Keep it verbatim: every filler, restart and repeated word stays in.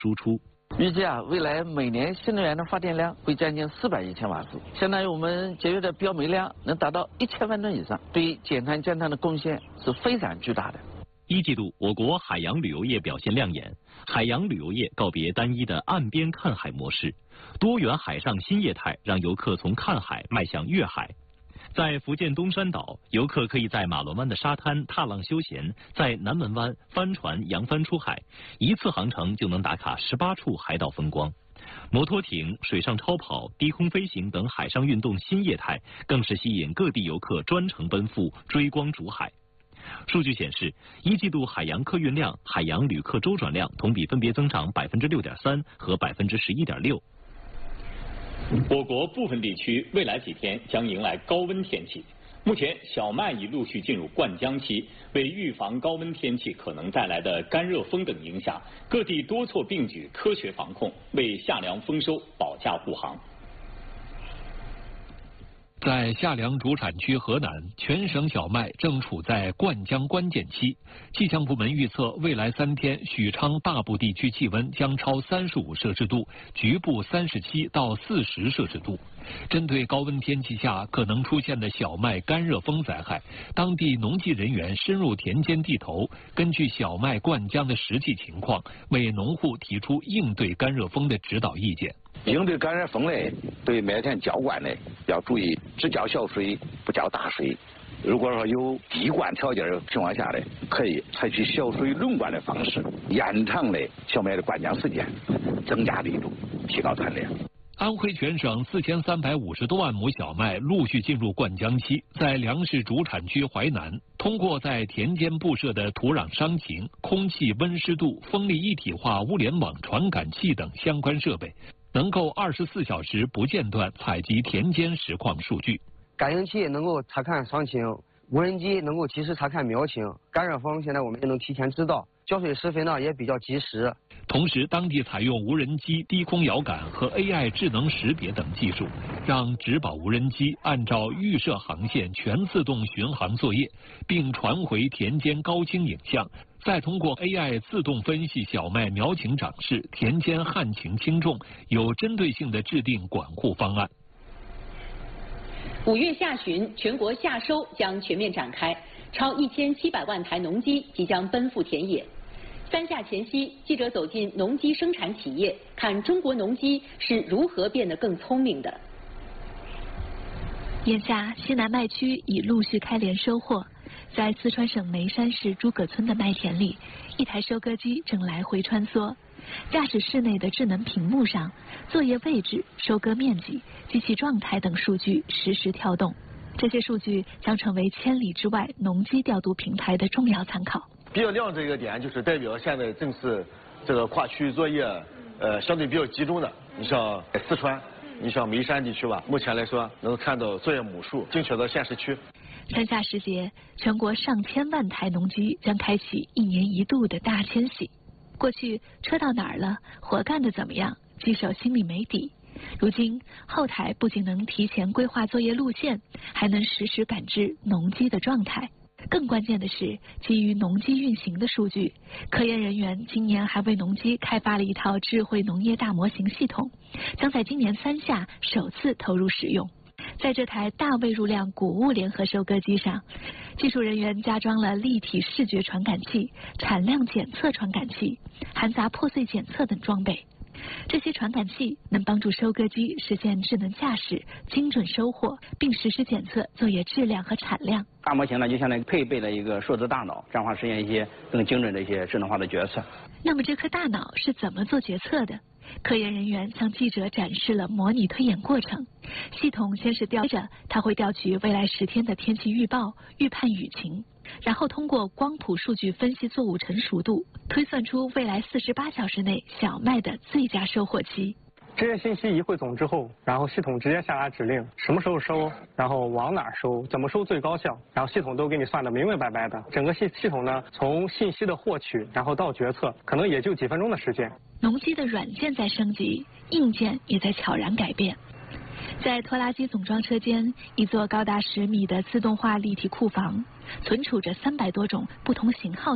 输出。 预计啊，未来每年新能源的发电量会将近四百亿千瓦时，相当于我们节约的标煤量能达到一千万吨以上，对于减碳降碳的贡献是非常巨大的。 一季度，我国海洋旅游业表现亮眼，海洋旅游业告别单一的岸边看海模式，多元海上新业态让游客从看海迈向阅海。在福建东山岛，游客可以在马轮湾的沙滩踏浪休闲，在南门湾帆船扬帆出海，一次航程就能打卡十八处海岛风光。摩托艇、水上超跑、低空飞行等海上运动新业态，更是吸引各地游客专程奔赴追光逐海。数据显示，一季度海洋客运量、海洋旅客周转量同比分别增长百分之六点三和百分之十一点六。 我国部分地区未来几天将迎来高温天气。目前，小麦已陆续进入灌浆期，为预防高温天气可能带来的干热风等影响，各地多措并举，科学防控，为夏粮丰收保驾护航。 在夏粮主产区河南，全省小麦正处在灌浆关键期。气象部门预测，未来三天许昌大部地区气温将超三十五摄氏度，局部三十七到四十摄氏度。针对高温天气下可能出现的小麦干热风灾害，当地农技人员深入田间地头，根据小麦灌浆的实际情况，为农户提出应对干热风的指导意见。 应对干热风呢，对麦田浇灌呢要注意只浇小水，不浇大水。如果说有滴灌条件的情况下呢，可以采取小水轮灌的方式，延长呢小麦的灌浆时间，增加力度，提高产量。 安徽全省四千三百五十多万亩小麦陆续进入灌浆期，在粮食主产区淮南，通过在田间布设的土壤伤情、空气温湿度、风力一体化物联网传感器等相关设备，能够二十四小时不间断采集田间实况数据。 感应器能够查看伤情，无人机能够及时查看苗情，干热风现在我们也能提前知道，浇水施肥呢也比较及时。 同时，当地采用无人机低空遥感和 A I 智能识别等技术，让植保无人机按照预设航线全自动巡航作业，并传回田间高清影像，再通过 A I 自动分析小麦苗情长势、田间旱情轻重，有针对性地制定管护方案。 五月下旬，全国夏收将全面展开，超一千七百万台农机即将奔赴田野。三夏前夕，记者走进农机生产企业，看中国农机是如何变得更聪明的。 眼下，西南麦区已陆续开镰收获。在四川省眉山市诸葛村的麦田里，一台收割机正来回穿梭。驾驶室内的智能屏幕上，作业位置、收割面积、机器状态等数据实时跳动。这些数据将成为千里之外农机调度平台的重要参考。 比较亮这个点就是代表现在正是这个跨区域作业，呃，相对比较集中的。你像四川，你像眉山地区吧，目前来说能看到作业亩数精确到县市区。 三夏时节，全国上千万台农机将开启一年一度的大迁徙。过去车到哪儿了，活干的怎么样，机手心里没底。如今后台不仅能提前规划作业路线，还能实时感知农机的状态。更关键的是，基于农机运行的数据，科研人员今年还为农机开发了一套智慧农业大模型系统，将在今年三夏首次投入使用。在这台大位入量谷物联合收割机上，技术人员加装了立体视觉传感器、产量检测传感器、含杂破碎检测等装备。这些传感器能帮助收割机实现智能驾驶、精准收获，并实时检测作业质量和产量。 大模型呢，就相当于配备了一个数字大脑，这样的话实现一些更精准的一些智能化的决策。 那么这颗大脑是怎么做决策的？科研人员向记者展示了模拟推演过程。系统先是调着，它会调取未来十天的天气预报，预判雨情，然后通过光谱数据分析作物成熟度，推算出未来四十八小时内小麦的最佳收获期。 这些信息一汇总之后，然后系统直接下达指令，什么时候收，然后往哪儿收，怎么收最高效，然后系统都给你算得明明白白的。整个系系统呢，从信息的获取，然后到决策，可能也就几分钟的时间。 农机的软件在升级，硬件也在悄然改变。在拖拉机总装车间，一座高达十米的自动化立体库房，存储着三百多种不同型号